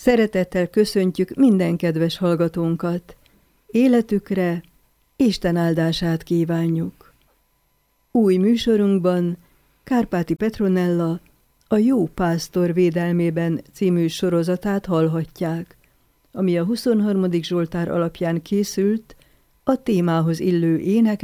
Szeretettel köszöntjük minden kedves hallgatónkat. Életükre Isten áldását kívánjuk. Új műsorunkban Kárpáti Petronella a Jó Pásztor védelmében című sorozatát hallhatják, ami a 23. Zsoltár alapján készült, a témához illő énekek